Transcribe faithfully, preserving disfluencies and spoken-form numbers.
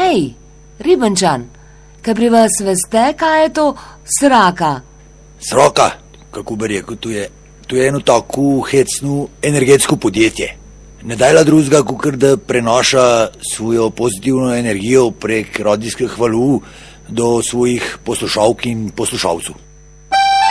Ej, Ribenčan, kaj pri vas veste, kaj je to sraka? Sraka, kako bi rekel, to je, to je eno tako hecno energetsko podjetje. Ne dajla drugega, kot da prenaša svojo pozitivno energijo prek radijskih valov do svojih poslušalk in poslušalcev.